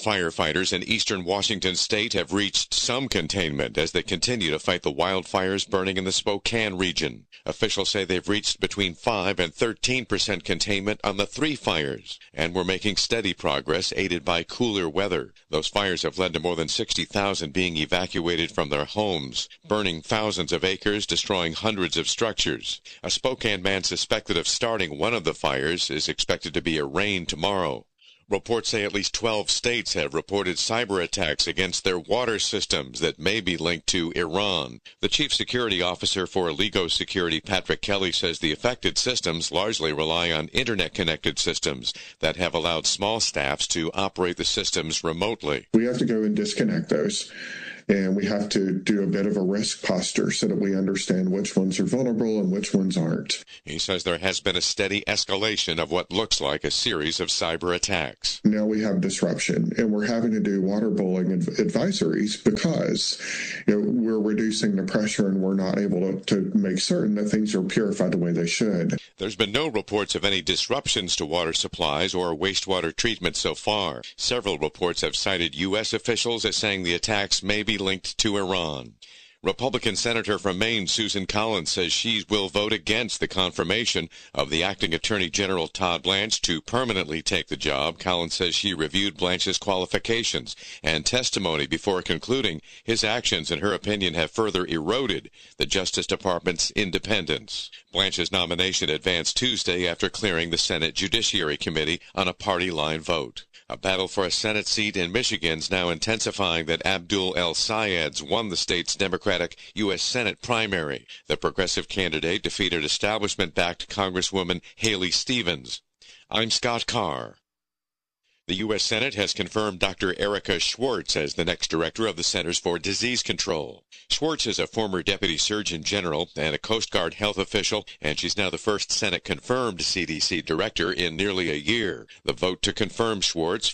Firefighters in eastern Washington state have reached some containment as they continue to fight the wildfires burning in the Spokane region. Officials say they've reached between 5 and 13% containment on the 3 fires, and we're making steady progress aided by cooler weather. Those fires have led to more than 60,000 being evacuated from their homes, burning thousands of acres, destroying hundreds of structures. A Spokane man suspected of starting one of the fires is expected to be arraigned tomorrow. Reports say at least 12 states have reported cyber attacks against their water systems that may be linked to Iran. The chief security officer for Allego Security, Patrick Kelly, says the affected systems largely rely on internet-connected systems that have allowed small staffs to operate the systems remotely. We have to go and disconnect those. And we have to do a bit of a risk posture so that we understand which ones are vulnerable and which ones aren't. He says there has been a steady escalation of what looks like a series of cyber attacks. Now we have disruption, and we're having to do waterboarding advisories because we're reducing the pressure and we're not able to make certain that things are purified the way they should. There's been no reports of any disruptions to water supplies or wastewater treatment so far. Several reports have cited U.S. officials as saying the attacks may be linked to Iran. Republican Senator from Maine, Susan Collins, says she will vote against the confirmation of the acting Attorney General Todd Blanche to permanently take the job. Collins says she reviewed Blanche's qualifications and testimony before concluding his actions, in her opinion, have further eroded the Justice Department's independence. Blanche's nomination advanced Tuesday after clearing the Senate Judiciary Committee on a party-line vote. A battle for a Senate seat in Michigan is now intensifying that Abdul El-Sayed's won the state's Democratic U.S. Senate primary. The progressive candidate defeated establishment-backed Congresswoman Haley Stevens. I'm Scott Carr. The U.S. Senate has confirmed Dr. Erica Schwartz as the next director of the Centers for Disease Control. Schwartz is a former deputy surgeon general and a Coast Guard health official, and she's now the first Senate-confirmed CDC director in nearly a year. The vote to confirm Schwartz,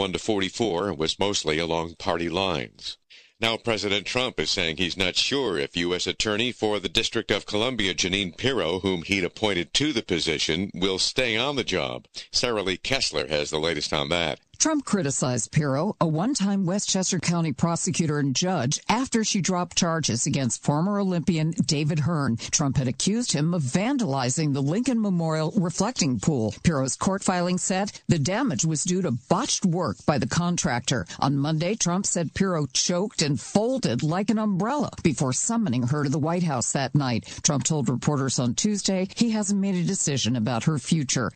51-44, was mostly along party lines. Now President Trump is saying he's not sure if U.S. Attorney for the District of Columbia, Jeanine Pirro, whom he'd appointed to the position, will stay on the job. Sarah Lee Kessler has the latest on that. Trump criticized Pirro, a one-time Westchester County prosecutor and judge, after she dropped charges against former Olympian David Hearn. Trump had accused him of vandalizing the Lincoln Memorial reflecting pool. Pirro's court filing said the damage was due to botched work by the contractor. On Monday, Trump said Pirro choked and folded like an umbrella before summoning her to the White House that night. Trump told reporters on Tuesday he hasn't made a decision about her future.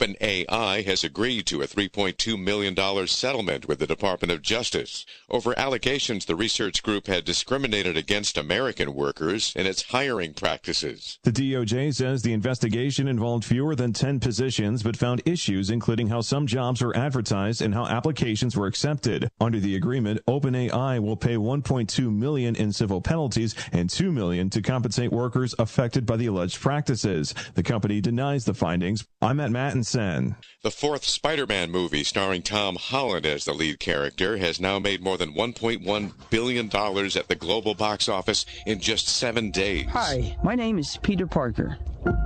OpenAI has agreed to a $3.2 million settlement with the Department of Justice over allegations the research group had discriminated against American workers in its hiring practices. The DOJ says the investigation involved fewer than 10 positions, but found issues including how some jobs were advertised and how applications were accepted. Under the agreement, OpenAI will pay $1.2 million in civil penalties and $2 million to compensate workers affected by the alleged practices. The company denies the findings. I'm Matt Mattinson. The fourth Spider-Man movie, starring Tom Holland as the lead character, has now made more than $1.1 billion at the global box office in just 7 days. Hi, my name is Peter Parker.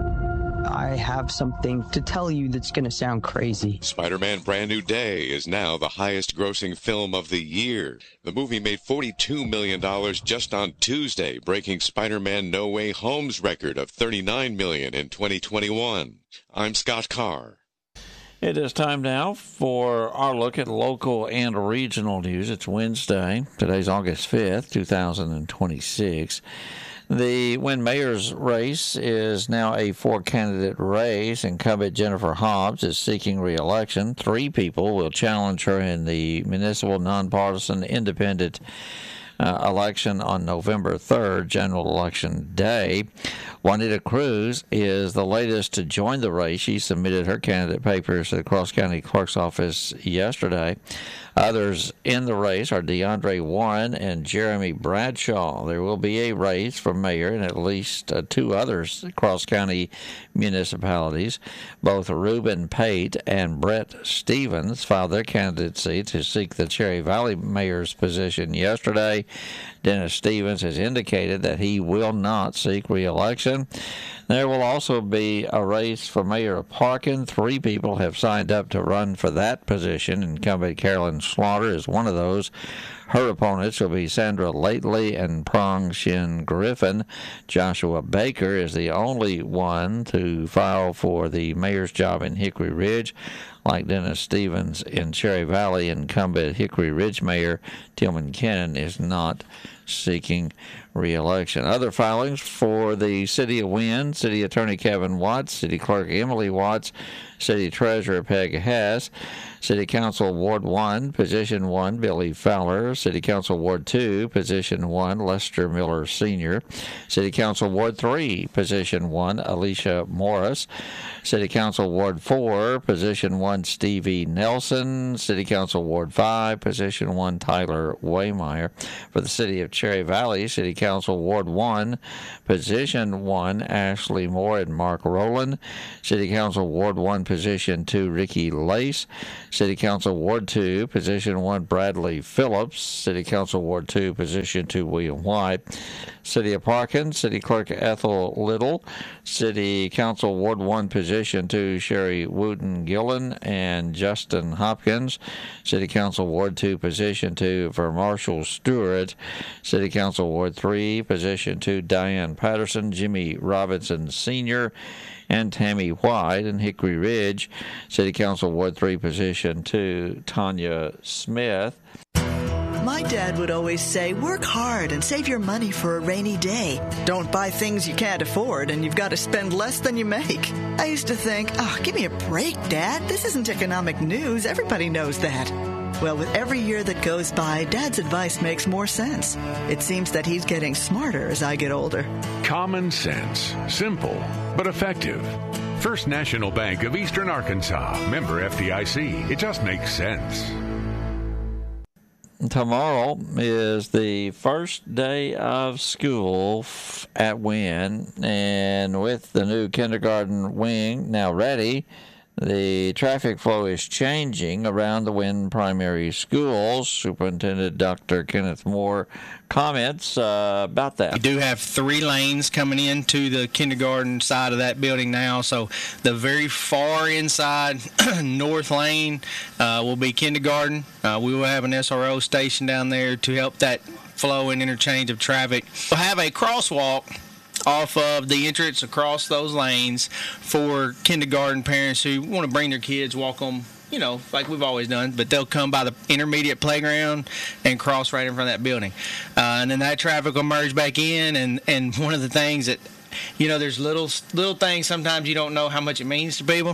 I have something to tell you that's going to sound crazy. Spider-Man Brand New Day is now the highest-grossing film of the year. The movie made $42 million just on Tuesday, breaking Spider-Man No Way Home's record of $39 million in 2021. I'm Scott Carr. It is time now for our look at local and regional news. It's Wednesday. Today's August 5th, 2026. The Wynn mayor's race is now a four-candidate race. Incumbent Jennifer Hobbs is seeking re-election. 3 people will challenge her in the municipal nonpartisan independent election on November 3rd, general election day. Juanita Cruz is the latest to join the race. She submitted her candidate papers to the Cross County Clerk's office yesterday. Others in the race are DeAndre Warren and Jeremy Bradshaw. There will be a race for mayor in at least 2 other Cross County municipalities. Both Reuben Pate and Brett Stevens filed their candidacy to seek the Cherry Valley mayor's position yesterday. Dennis Stevens has indicated that he will not seek re-election. There will also be a race for mayor of Parkin. 3 people have signed up to run for that position. Incumbent Carolyn Slaughter is one of those. Her opponents will be Sandra Lately and Prong Shin Griffin. Joshua Baker is the only one to file for the mayor's job in Hickory Ridge. Like Dennis Stevens in Cherry Valley, incumbent Hickory Ridge Mayor Tillman Cannon is not seeking re-election. Other filings for the City of Wynne: City Attorney Kevin Watts, City Clerk Emily Watts, City Treasurer Peg Hess, City Council Ward 1, Position 1, Billy Fowler, City Council Ward 2, Position 1, Lester Miller Sr., City Council Ward 3, Position 1, Alicia Morris, City Council Ward 4, Position 1, Stevie Nelson, City Council Ward 5, Position 1, Tyler Waymeyer. For the City of Cherry Valley, City Council Ward 1, Position 1, Ashley Moore and Mark Rowland, City Council Ward 1, Position 2, Ricky Lace, City Council Ward 2, Position 1, Bradley Phillips, City Council Ward 2, Position 2, William White, City of Parkin, City Clerk Ethel Little, City Council Ward 1, Position 2, Sherry Wooten Gillen and Justin Hopkins, City Council Ward 2, Position 2, for Marshall Stewart, City Council Ward 3, Position 2, Diane Patterson, Jimmy Robinson Sr., and Tammy White. In Hickory Ridge, City Council Ward 3, Position 2, Tanya Smith. My dad would always say, work hard and save your money for a rainy day. Don't buy things you can't afford and you've got to spend less than you make. I used to think, give me a break, Dad. This isn't economic news. Everybody knows that. Well, with every year that goes by, Dad's advice makes more sense. It seems that he's getting smarter as I get older. Common sense. Simple, but effective. First National Bank of Eastern Arkansas. Member FDIC. It just makes sense. Tomorrow is the first day of school at Wynne, and with the new kindergarten wing now ready, the traffic flow is changing around the Wynne primary schools. Superintendent Dr. Kenneth Moore comments about that. We do have 3 lanes coming into the kindergarten side of that building now, so the very far inside north lane will be kindergarten. We will have an SRO station down there to help that flow and interchange of traffic. We'll have a crosswalk off of the entrance across those lanes for kindergarten parents who want to bring their kids, walk them, like we've always done, but they'll come by the intermediate playground and cross right in front of that building. And then that traffic will merge back in, and one of the things that, there's little things sometimes you don't know how much it means to people.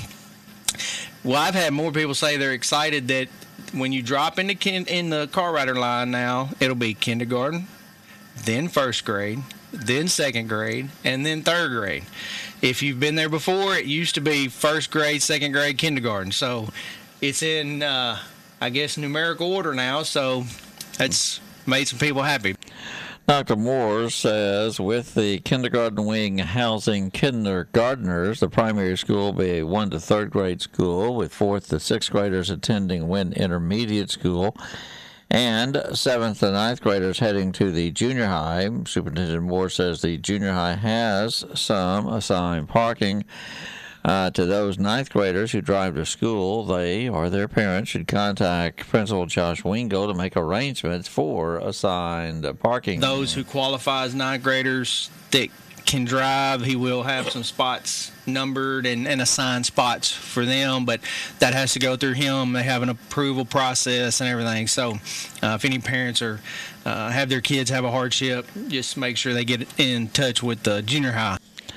Well, I've had more people say they're excited that when you drop in the car rider line now, it'll be kindergarten, then first grade, then second grade, and then third grade. If you've been there before, it used to be first grade, second grade, kindergarten. So it's in, numerical order now. So that's made some people happy. Dr. Moore says with the kindergarten wing housing kindergartners, the primary school will be a 1 to 3rd grade school with 4th to 6th graders attending Wynne Intermediate School, and 7th and 9th graders heading to the junior high. Superintendent Moore says the junior high has some assigned parking. To those 9th graders who drive to school, they or their parents should contact Principal Josh Wingo to make arrangements for assigned parking. Those who qualify as 9th graders that can drive, he will have some spots numbered and assigned spots for them, but that has to go through him. They have an approval process and everything. So if any parents have their kids have a hardship, just make sure they get in touch with the junior high.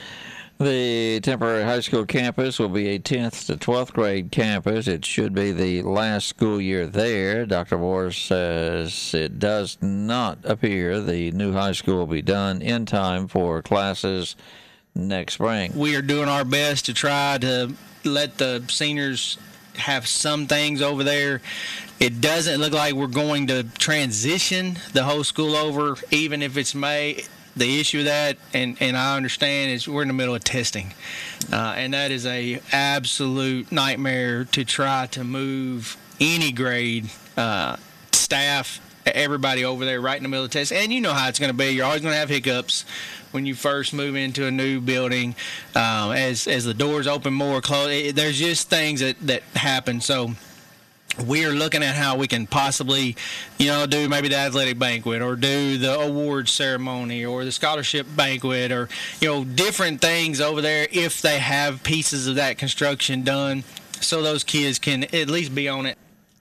The temporary high school campus will be a 10th to 12th grade campus. It should be the last school year there. Dr. Moore says it does not appear the new high school will be done in time for classes next spring. We are doing our best to try to let the seniors have some things over there. It doesn't look like we're going to transition the whole school over, even if it's May. The issue with that, and I understand, is we're in the middle of testing. And that is a absolute nightmare to try to move any grade staff everybody over there right in the middle of the test. And you know how it's going to be. You're always going to have hiccups when you first move into a new building. As the doors open more, close, there's just things that happen. So we're looking at how we can possibly, do maybe the athletic banquet or do the awards ceremony or the scholarship banquet or, different things over there if they have pieces of that construction done so those kids can at least be on it.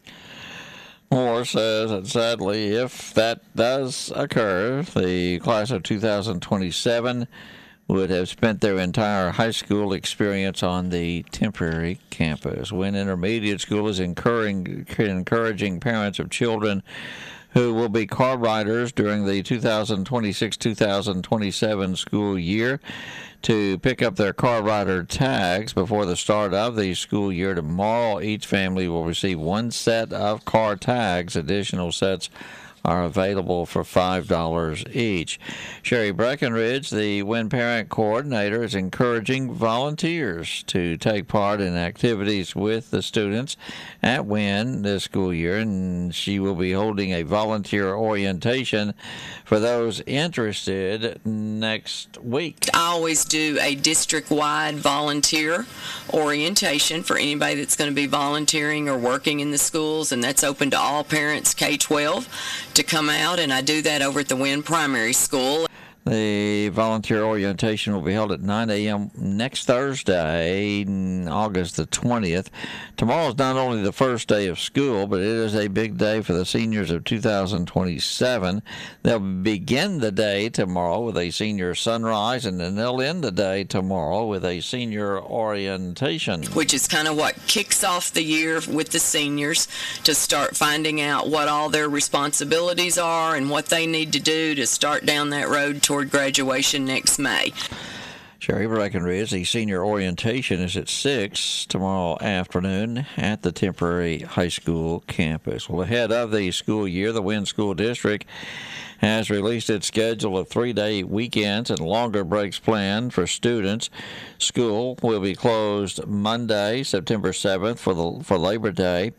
Moore says that sadly, if that does occur, the class of 2027 would have spent their entire high school experience on the temporary campus. Wynne Intermediate School is encouraging parents of children who will be car riders during the 2026-2027 school year to pick up their car rider tags before the start of the school year tomorrow. Each family will receive one set of car tags. Additional sets are available for $5 each. Sherry Breckenridge, the Wynne Parent Coordinator, is encouraging volunteers to take part in activities with the students at Wynne this school year, and she will be holding a volunteer orientation for those interested next week. I always do a district-wide volunteer orientation for anybody that's going to be volunteering or working in the schools, and that's open to all parents K-12 to come out, and I do that over at the Wynne Primary School. The volunteer orientation will be held at 9 a.m. next Thursday, August the 20th. Tomorrow is not only the first day of school, but it is a big day for the seniors of 2027. They'll begin the day tomorrow with a senior sunrise, and then they'll end the day tomorrow with a senior orientation. Which is kind of what kicks off the year with the seniors, to start finding out what all their responsibilities are and what they need to do to start down that road toward graduation next May. Sherry Breckenridge, the senior orientation is at 6 tomorrow afternoon at the temporary high school campus. Well, ahead of the school year, the Wynne School District has released its schedule of 3-day weekends and longer breaks planned for students. School will be closed Monday, September 7th for Labor Day,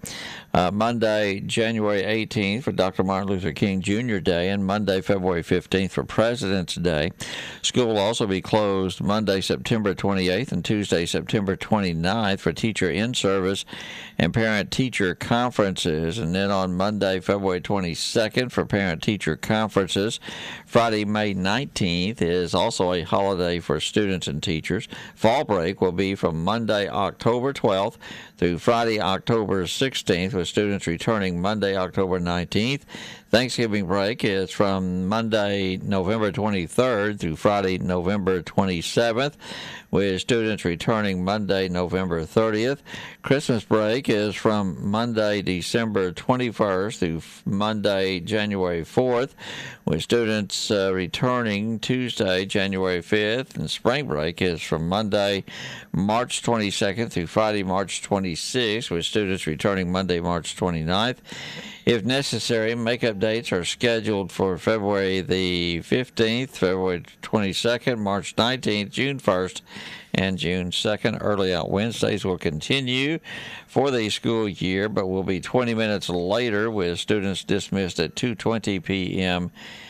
Monday, January 18th for Dr. Martin Luther King Jr. Day, and Monday, February 15th for President's Day. School will also be closed Monday, September 28th and Tuesday, September 29th for teacher in-service and parent-teacher conferences, and then on Monday, February 22nd for parent-teacher conferences. Friday, May 19th is also a holiday for students and teachers. Fall break will be from Monday, October 12th through Friday, October 16th, with students returning Monday, October 19th. Thanksgiving break is from Monday, November 23rd through Friday, November 27th, with students returning Monday, November 30th. Christmas break is from Monday, December 21st through Monday, January 4th, with students returning Tuesday, January 5th. And spring break is from Monday, March 22nd through Friday, March 26th, with students returning Monday, March 29th. If necessary, makeup dates are scheduled for February the 15th, February 22nd, March 19th, June 1st, and June 2nd. Early out Wednesdays will continue for the school year, but will be 20 minutes later, with students dismissed at 2:20 p.m.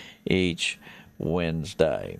each Wednesday.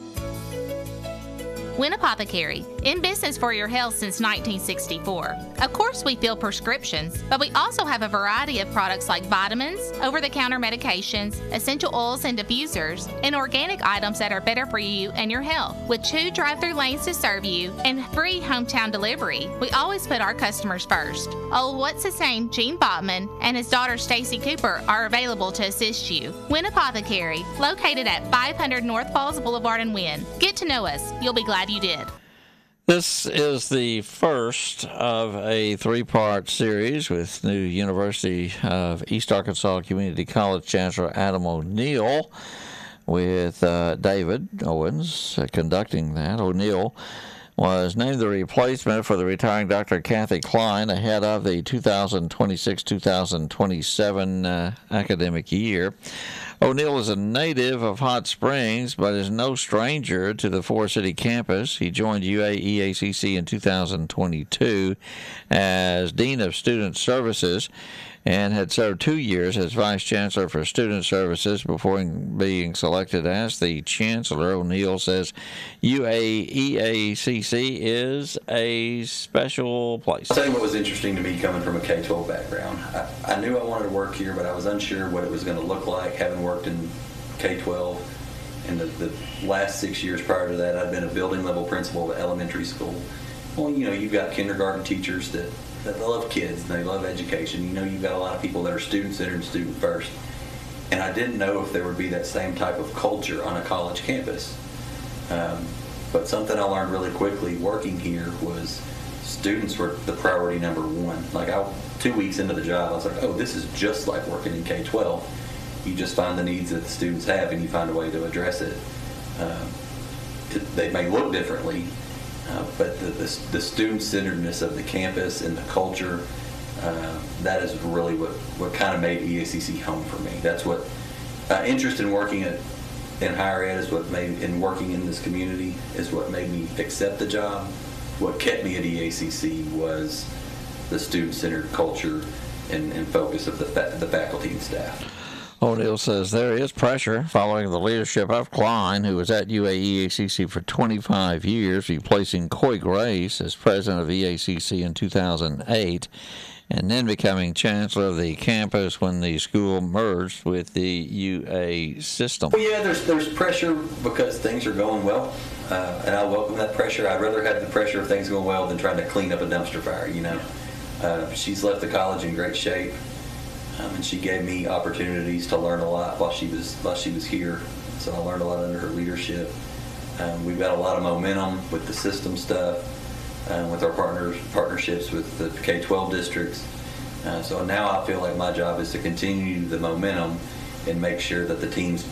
Wynne Apothecary, in business for your health since 1964. Of course, we fill prescriptions, but we also have a variety of products like vitamins, over-the-counter medications, essential oils and diffusers, and organic items that are better for you and your health. With 2 drive-through lanes to serve you and free hometown delivery, we always put our customers first. Old What's His Name, Gene Botman, and his daughter Stacy Cooper are available to assist you. Wynne Apothecary, located at 500 North Falls Boulevard in Wynne. Get to know us. You'll be glad you did. This is the first of a 3-part series with new University of East Arkansas Community College Chancellor Adam O'Neill, with David Owens conducting that. O'Neill was named the replacement for the retiring Dr. Kathy Klein ahead of the 2026-2027 academic year. O'Neill is a native of Hot Springs, but is no stranger to the Forest City campus. He joined UAEACC in 2022 as Dean of Student Services and had served 2 years as Vice Chancellor for Student Services before being selected as the Chancellor. O'Neill says UAEACC is a special place. I'll tell you what was interesting to me coming from a K-12 background. I knew I wanted to work here, but I was unsure what it was going to look like, having worked in K-12. And the last 6 years prior to that, I'd been a building level principal of an elementary school. Well, you've got kindergarten teachers that love kids and they love education. You've got a lot of people that are student-centered and student-first. And I didn't know if there would be that same type of culture on a college campus. But something I learned really quickly working here was students were the priority number one. 2 weeks into the job, I was like, oh, this is just like working in K-12. You just find the needs that the students have and you find a way to address it. They may look differently, but the student-centeredness of the campus and the culture, that is really what kind of made EACC home for me. That's what interest in working in higher ed is what made, and working in this community is what made me accept the job. What kept me at EACC was the student-centered culture and focus of the faculty and staff. O'Neill says there is pressure following the leadership of Klein, who was at UAEACC for 25 years, replacing Coy Grace as president of EACC in 2008, and then becoming chancellor of the campus when the school merged with the UA system. Well, yeah, there's pressure because things are going well, and I welcome that pressure. I'd rather have the pressure of things going well than trying to clean up a dumpster fire, She's left the college in great shape. And she gave me opportunities to learn a lot while she was here. So I learned a lot under her leadership. We've got a lot of momentum with the system stuff, with our partnerships with the K-12 districts. So now I feel like my job is to continue the momentum and make sure that the team's,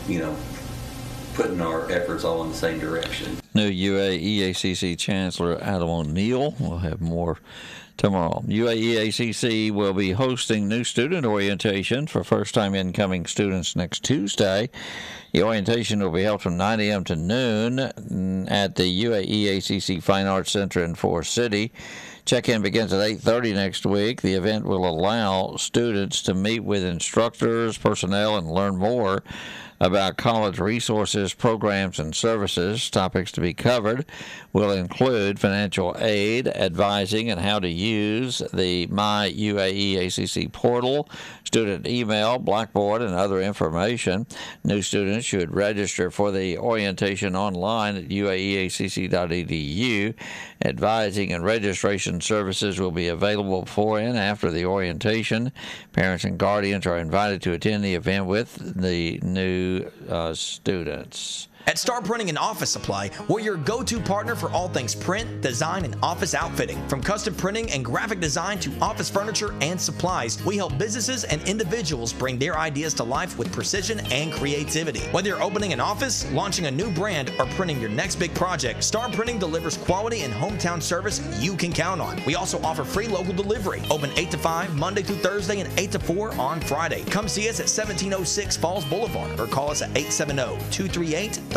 putting our efforts all in the same direction. New UAEACC Chancellor Adam O'Neill. We'll have more tomorrow. UAEACC will be hosting new student orientation for first-time incoming students next Tuesday. The orientation will be held from 9 a.m. to noon at the UAEACC Fine Arts Center in Forest City. Check-in begins at 8:30 next week. The event will allow students to meet with instructors, personnel, and learn more about college resources, programs, and services. Topics to be covered will include financial aid, advising, and how to use the My UAEACC portal, student email, Blackboard, and other information. New students should register for the orientation online at uaeacc.edu. Advising and registration services will be available before and after the orientation. Parents and guardians are invited to attend the event with the new students. At Star Printing and Office Supply, we're your go-to partner for all things print, design, and office outfitting. From custom printing and graphic design to office furniture and supplies, we help businesses and individuals bring their ideas to life with precision and creativity. Whether you're opening an office, launching a new brand, or printing your next big project, Star Printing delivers quality and hometown service you can count on. We also offer free local delivery. Open 8 to 5 Monday through Thursday and 8 to 4 on Friday. Come see us at 1706 Falls Boulevard or call us at 870-238-3267.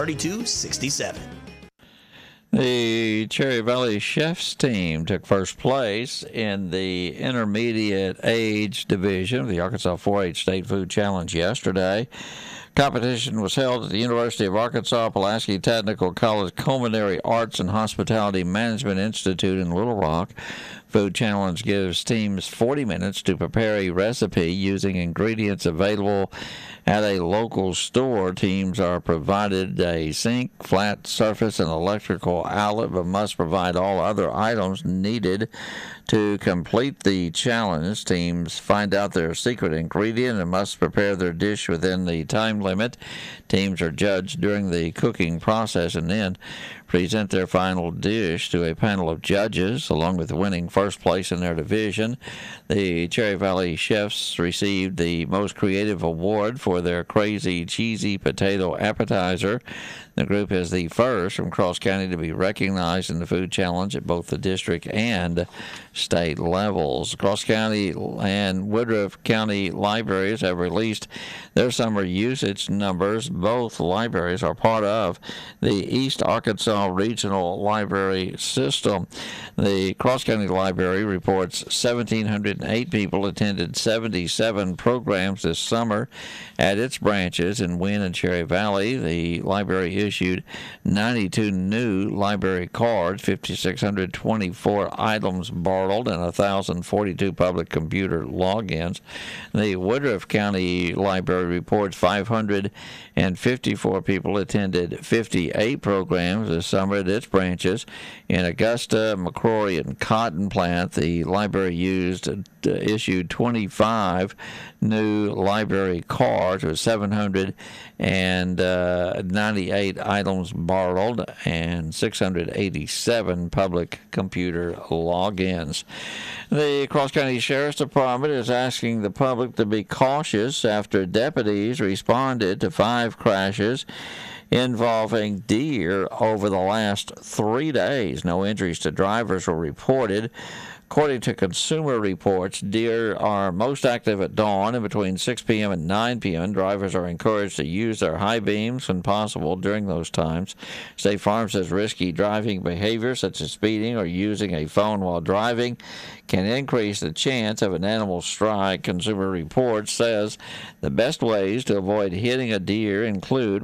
The Cherry Valley Chefs team took first place in the intermediate age division of the Arkansas 4-H State Food Challenge yesterday. Competition was held at the University of Arkansas Pulaski Technical College Culinary Arts and Hospitality Management Institute in Little Rock. Food Challenge gives teams 40 minutes to prepare a recipe using ingredients available at a local store. Teams are provided a sink, flat surface, and electrical outlet, but must provide all other items needed to complete the challenge. Teams find out their secret ingredient and must prepare their dish within the time limit. Teams are judged during the cooking process and then present their final dish to a panel of judges, along with winning first place in their division. The Cherry Valley chefs received the most creative award for their crazy cheesy potato appetizer. The group is the first from Cross County to be recognized in the food challenge at both the district and state levels. Cross County and Woodruff County libraries have released their summer usage numbers. Both libraries are part of the East Arkansas Regional Library System. The Cross County Library reports 1,708 people attended 77 programs this summer at its branches in Wynne and Cherry Valley. The library issued 92 new library cards, 5,624 items borrowed, and 1,042 public computer logins. The Woodruff County Library reports 554 people attended 58 programs this summer at its branches. In Augusta, McCrory, and Cotton Plant, the library issued 25 new library cards with 798 items borrowed and 687 public computer logins. The Cross County Sheriff's Department is asking the public to be cautious after deputies responded to 5 crashes involving deer over the last 3 days. No injuries to drivers were reported. According to Consumer Reports, deer are most active at dawn and between 6 p.m. and 9 p.m. Drivers are encouraged to use their high beams when possible during those times. State Farm says risky driving behavior, such as speeding or using a phone while driving, can increase the chance of an animal strike. Consumer Reports says the best ways to avoid hitting a deer include